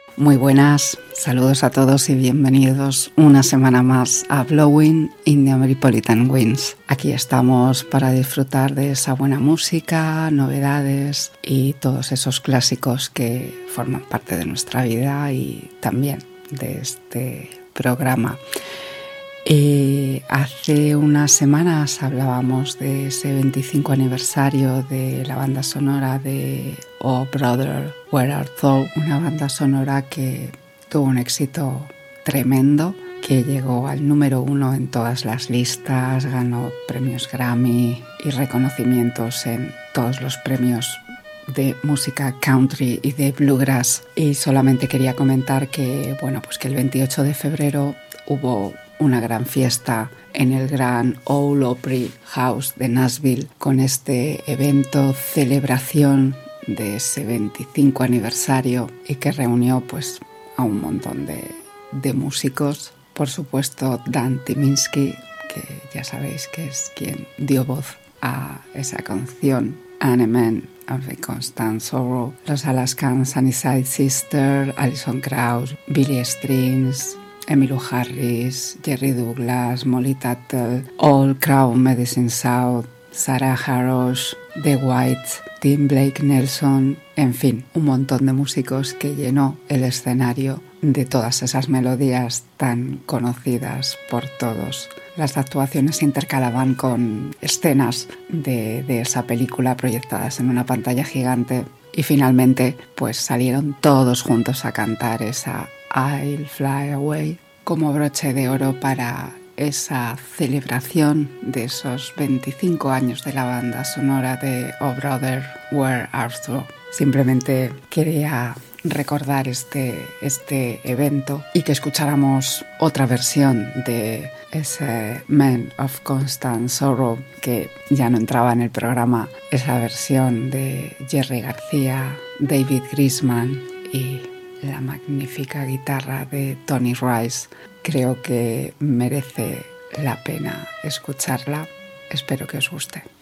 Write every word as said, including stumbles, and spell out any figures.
Muy buenas, saludos a todos y bienvenidos una semana más a Blowing in the Metropolitan Winds. Aquí estamos para disfrutar de esa buena música, novedades y todos esos clásicos que forman parte de nuestra vida y también de este programa. Eh, hace unas semanas hablábamos de ese veinticinco aniversario de la banda sonora de Oh Brother, Where Art Thou, una banda sonora que tuvo un éxito tremendo, que llegó al número uno en todas las listas, ganó premios Grammy y reconocimientos en todos los premios de música country y de bluegrass. Y solamente quería comentar que, bueno, pues que el veintiocho de febrero hubo una gran fiesta en el Grand Ole Opry House de Nashville con este evento celebración de ese veinticinco aniversario y que reunió pues a un montón de, de músicos. Por supuesto, Dan Tyminski, que ya sabéis que es quien dio voz a esa canción, And a Man of the Constant Sorrow, los Alaskan Sunnyside Sisters, Alison Krauss, Billy Strings, Emmylou Harris, Jerry Douglas, Molly Tuttle, Old Crown Medicine South, Sarah Harrosh, The White, Tim Blake Nelson, en fin, un montón de músicos que llenó el escenario de todas esas melodías tan conocidas por todos. Las actuaciones se intercalaban con escenas de, de esa película proyectadas en una pantalla gigante y finalmente pues salieron todos juntos a cantar esa I'll Fly Away como broche de oro para esa celebración de esos veinticinco años de la banda sonora de Oh Brother, Where Art Thou. Simplemente quería recordar este, este evento y que escucháramos otra versión de ese Man of Constant Sorrow que ya no entraba en el programa, esa versión de Jerry García, David Grisman y la magnífica guitarra de Tony Rice. Creo que merece la pena escucharla. Espero que os guste.